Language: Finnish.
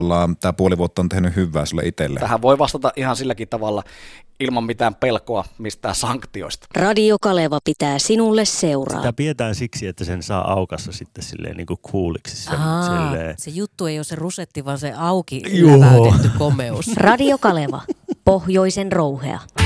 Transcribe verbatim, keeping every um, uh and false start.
tämä puoli vuotta on tehnyt hyvää sulle itselle? Tähän voi vastata ihan silläkin tavalla ilman mitään pelkoa mistään sanktioista. Radio Kaleva pitää sinulle seuraa. Sitä pidetään siksi, että sen saa aukassa sitten silleen niin kuin cooliksi. Sen, Aa, silleen. se juttu ei ole se rusetti, vaan se auki läväytetty komeus. Radio Kaleva, pohjoisen rouhea.